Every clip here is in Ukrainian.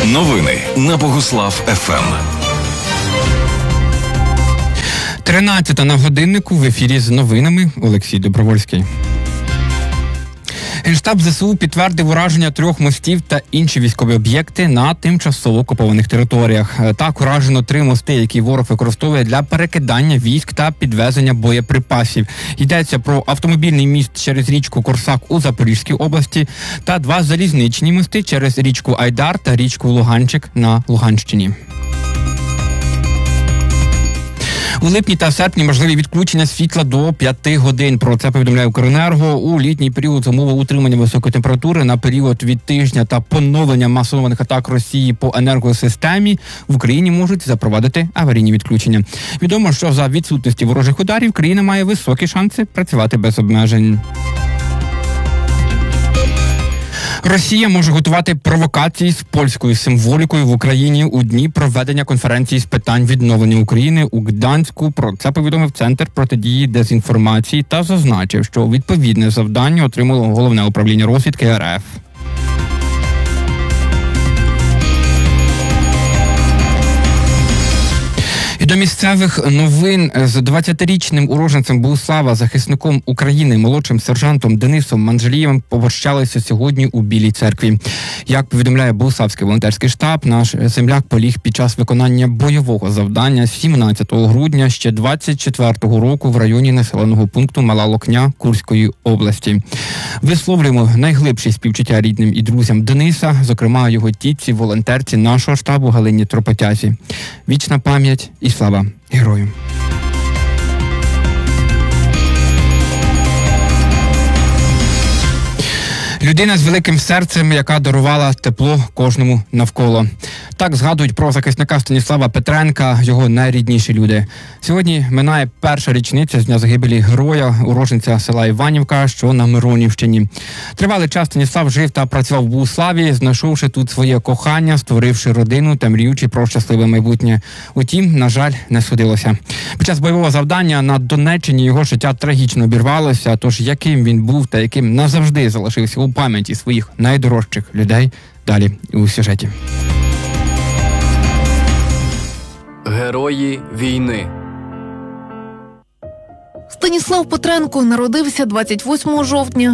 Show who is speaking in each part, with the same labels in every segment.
Speaker 1: Новини на Богослав ФМ.
Speaker 2: 13 на годиннику, в ефірі з новинами Олексій Добровольський. Генштаб ЗСУ підтвердив ураження 3 мостів та інші військові об'єкти на тимчасово окупованих територіях. Так, уражено 3 мости, які ворог використовує для перекидання військ та підвезення боєприпасів. Йдеться про автомобільний міст через річку Корсак у Запорізькій області та 2 залізничні мости через річку Айдар та річку Луганчик на Луганщині. У липні та серпні можливі відключення світла до 5 годин. Про це повідомляє Укренерго. У літній період за умови утримання високої температури на період від тижня та поновлення масованих атак Росії по енергосистемі в Україні можуть запровадити аварійні відключення. Відомо, що за відсутності ворожих ударів країна має високі шанси працювати без обмежень. Росія може готувати провокації з польською символікою в Україні у дні проведення конференції з питань відновлення України у Гданську. Про це повідомив Центр протидії дезінформації та зазначив, що відповідне завдання отримало Головне управління розвідки РФ. До місцевих новин з 20-річним уродженцем Богуслава, захисником України, молодшим сержантом Денисом Манжелієвим попрощалися сьогодні у Білій церкві. Як повідомляє Богуславський волонтерський штаб, наш земляк поліг під час виконання бойового завдання 17 грудня ще 24-го року в районі населеного пункту Мала Локня Курської області. Висловлюємо найглибші співчуття рідним і друзям Дениса, зокрема його тітці, волонтерці нашого штабу Галині Тропотязі. Вічна пам'ять і слава герою. Людина з великим серцем, яка дарувала тепло кожному навколо. Так згадують про захисника Станіслава Петренка його найрідніші люди. Сьогодні минає перша річниця з дня загибелі героя, уродженця села Іванівка, що на Миронівщині. Тривалий час Станіслав жив та працював в Богуславі, знайшовши тут своє кохання, створивши родину та мріючи про щасливе майбутнє. Утім, на жаль, не судилося. Під час бойового завдання на Донеччині його життя трагічно обірвалося, тож яким він був та яким назавжди залишився у пам'яті своїх найдорожчих людей, далі у сюжеті.
Speaker 3: Герої війни.
Speaker 4: Станіслав Петренко народився 28 жовтня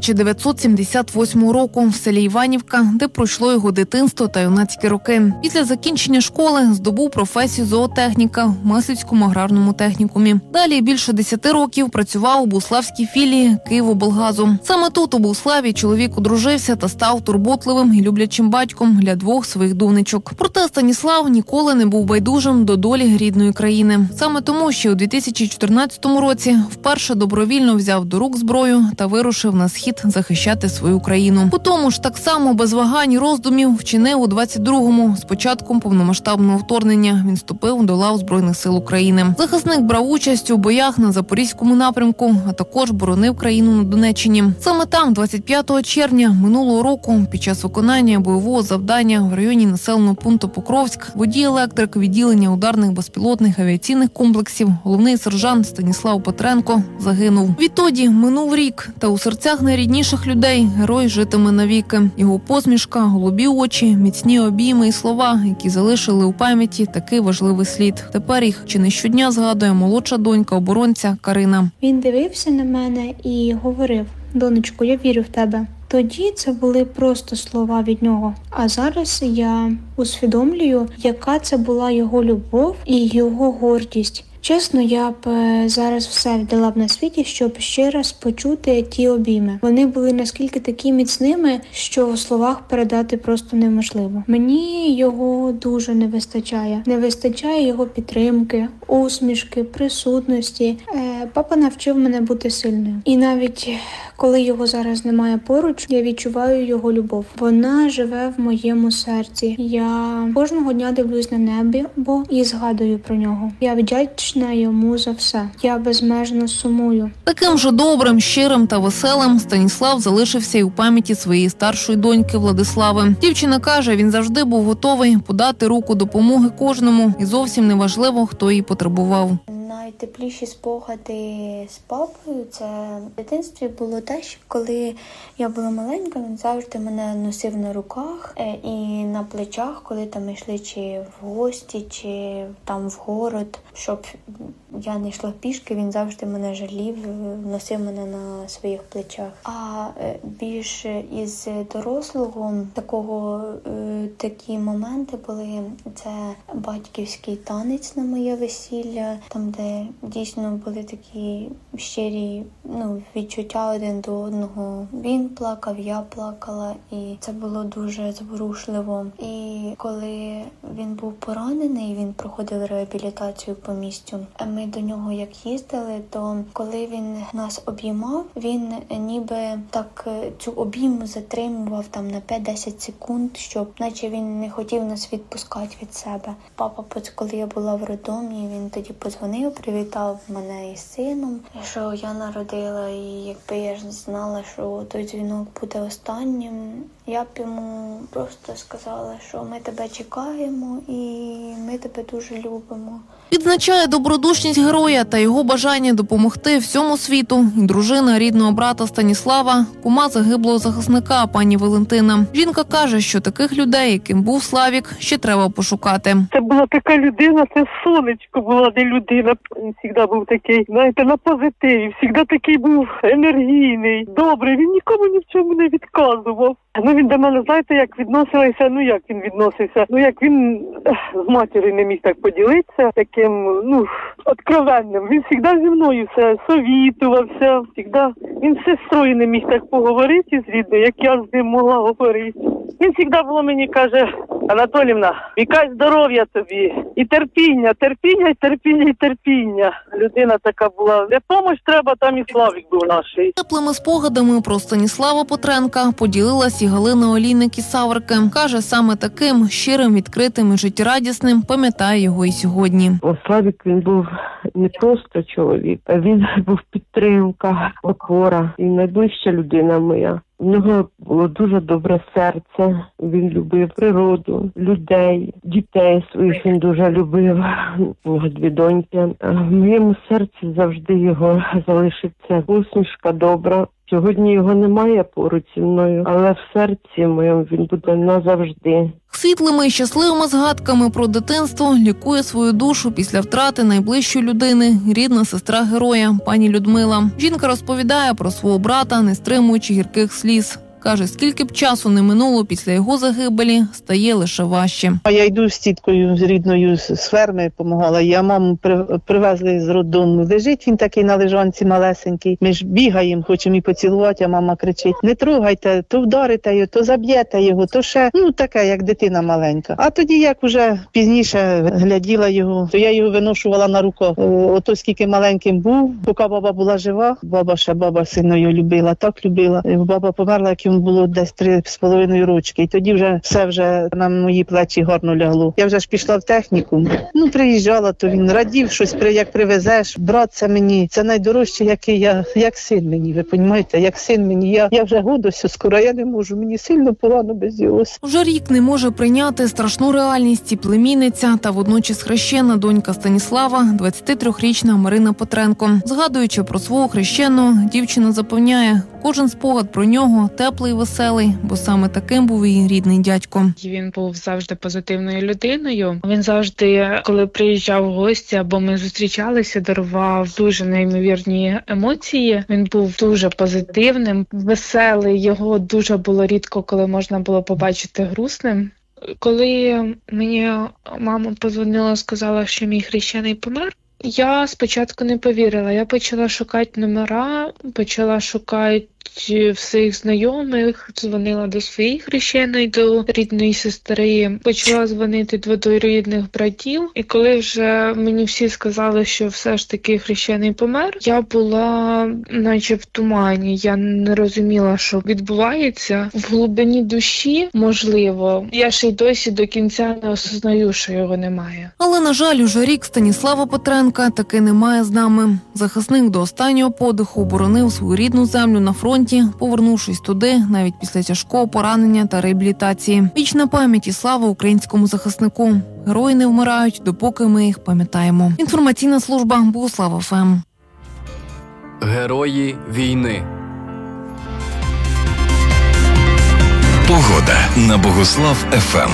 Speaker 4: 1978 року в селі Іванівка, де пройшло його дитинство та юнацькі роки. Після закінчення школи здобув професію зоотехніка в Мислівському аграрному технікумі. Далі більше 10 років працював у Богуславській філії Київоблгазу. Саме тут, у Богуславі, чоловік одружився та став турботливим і люблячим батьком для 2 своїх донечок. Проте Станіслав ніколи не був байдужим до долі рідної країни. Саме тому, що у 2014 році вперше добровільно взяв до рук зброю та вирушив на схід захищати свою країну. По тому ж так само без вагань і роздумів вчинив у 22-му. З початком повномасштабного вторгнення він вступив до лав Збройних сил України. Захисник брав участь у боях на Запорізькому напрямку, а також боронив країну на Донеччині. Саме там, 25 червня минулого року, під час виконання бойового завдання в районі населеного пункту Покровськ, водій-електрик відділення ударних безпілотних авіаційних комплексів, головний сержант Станіслав Петренко загинув. Відтоді минув рік, та у серцях найрідніших людей герой житиме навіки. Його посмішка, голубі очі, міцні обійми і слова, які залишили у пам'яті такий важливий слід. Тепер їх чи не щодня згадує молодша донька оборонця Карина.
Speaker 5: Він дивився на мене і говорив: «Донечко, я вірю в тебе». Тоді це були просто слова від нього. А зараз я усвідомлюю, яка це була його любов і його гордість. Чесно, я б зараз все віддала б на світі, щоб ще раз почути ті обійми. Вони були наскільки такі міцними, що в словах передати просто неможливо. Мені його дуже не вистачає. Не вистачає його підтримки, усмішки, присутності. Папа навчив мене бути сильною. І навіть коли його зараз немає поруч, я відчуваю його любов. Вона живе в моєму серці. Я кожного дня дивлюсь на небо і згадую про нього. Я вдячна йому за все. Я безмежно сумую.
Speaker 4: Таким же добрим, щирим та веселим Станіслав залишився і у пам'яті своєї старшої доньки Владислави. Дівчина каже, він завжди був готовий подати руку допомоги кожному, і зовсім не важливо, хто її потребував.
Speaker 5: Найтепліші спогади з папою – це в дитинстві було те, що коли я була маленька, він завжди мене носив на руках і на плечах, коли там йшли чи в гості, чи там в город, щоб я не йшла пішки, він завжди мене жалів, носив мене на своїх плечах. А більш із дорослого такі моменти були, це батьківський танець на моє весілля, там, де дійсно були такі щирі відчуття один до одного. Він плакав, я плакала, і це було дуже зворушливо. І коли він був поранений, він проходив реабілітацію по місту, ми до нього як їздили, то коли він нас обіймав, він ніби так цю обійму затримував там на 5-10 секунд, щоб наче він не хотів нас відпускати від себе. Папа, коли я була в роддомі, він тоді подзвонив, привітав мене із сином, що я народила, і якби я ж знала, що той дзвінок буде останнім, я б йому просто сказала, що ми тебе чекаємо і ми тебе дуже любимо.
Speaker 4: Відзначає добродушність героя та його бажання допомогти всьому світу і дружина рідного брата Станіслава, кума загиблого захисника пані Валентина. Жінка каже, що таких людей, яким був Славік, ще треба пошукати.
Speaker 3: Це була така людина, це сонечко була, не людина. Він завжди був такий, знаєте, на позитиві, завжди такий був енергійний, добрий, він нікому ні в чому не відказував. Він до мене, знаєте, як відносився, як він відносився, як він з матір'ю не міг так поділитися, таким, откровенним. Він завжди зі мною все совітувався, він з сестрою не міг так поговорити з рідною, як я з ним могла говорити. Він завжди було мені каже: Анатоліївна, вікай здоров'я тобі, і терпіння, терпіння, і терпіння, і терпіння. Людина така була, де помощь треба, там і Славік був наш.
Speaker 4: Теплими спогадами про Станіслава Петренка поділилась і Галина Олійник із Саврики. Каже, саме таким щирим, відкритим і життєрадісним пам'ятає його і сьогодні.
Speaker 3: Славік, він був не просто чоловік, а він був підтримка, опора і найближча людина моя. У нього було дуже добре серце, він любив природу, людей, дітей своїх він дуже любив. У нього 2 доньки. В моєму серці завжди його залишиться усмішка добра. Сьогодні його немає поруч зі мною, але в серці моєму він буде назавжди.
Speaker 4: Світлими і щасливими згадками про дитинство лікує свою душу після втрати найближчої людини, рідна сестра героя, пані Людмила. Жінка розповідає про свого брата, не стримуючи гірких сліз. Каже, скільки б часу не минуло після його загибелі, стає лише важче.
Speaker 6: Я йду з тіткою, з рідною з ферми, допомагала. Я маму привезли з роддому. Лежить він такий на лежанці малесенький. Ми ж бігаємо, хочемо і поцілувати, а мама кричить: не трогайте, то вдарите його, то заб'єте його, то ще, таке, як дитина маленька. А тоді, як уже пізніше гляділа його, то я його виношувала на руках. Ото скільки маленьким був, поки баба була жива, баба сильно його любила, так любила. Баба померла, як йому було десь 3,5 рочки. І тоді все на мої плечі гарно лягло. Я вже ж пішла в технікум. Приїжджала, то він радів, щось як привезеш. Брат, це мені, це найдорожче, який як син мені, ви розумієте, як син мені. Я вже годуся скоро, я не можу, мені сильно погано без його.
Speaker 4: Уже рік не може прийняти страшну реальність і племінниця та водночас хрещена донька Станіслава, 23-річна Марина Петренко. Згадуючи про свого хрещеного, дівчина запевняє, кожен спогад про нього теплий і веселий, бо саме таким був її рідний дядько.
Speaker 7: Він був завжди позитивною людиною. Він завжди, коли приїжджав в гості або ми зустрічалися, дарував дуже неймовірні емоції. Він був дуже позитивним, веселий. Його дуже було рідко, коли можна було побачити грустним. Коли мені мама подзвонила, сказала, що мій хрещений помер, я спочатку не повірила. Я почала шукати номера, почала шукати всіх знайомих, дзвонила до своєї хрещеної, до рідної сестри, почала дзвонити до двоюрідних братів. І коли вже мені всі сказали, що все ж таки хрещений помер, я була наче в тумані. Я не розуміла, що відбувається. В глибині душі, можливо, я ще й досі до кінця не осознаю, що його немає.
Speaker 4: Але, на жаль, уже рік Станіслава Петренка таки немає з нами. Захисник до останнього подиху боронив свою рідну землю на фронті фронті, повернувшись туди навіть після тяжкого поранення та реабілітації. Вічна пам'ять і слава українському захиснику. Герої не вмирають, допоки ми їх пам'ятаємо. Інформаційна служба Богослав ФМ.
Speaker 8: Герої війни.
Speaker 1: Погода на Богослав ФМ.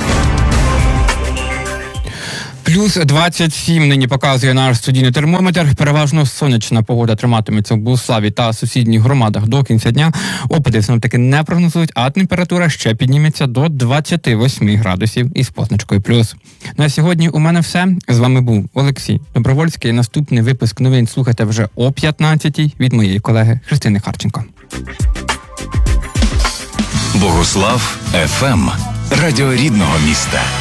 Speaker 2: Плюс 27 нині показує наш студійний термометр. Переважно сонячна погода триматиметься в Богославі та сусідніх громадах до кінця дня. Опади синоптики не прогнозують, а температура ще підніметься до 28 градусів із позначкою плюс. На сьогодні у мене все. З вами був Олексій Добровольський. Наступний випуск новин слухайте вже о 15-й від моєї колеги Христини Харченко.
Speaker 1: Богослав ФМ. Радіо рідного міста.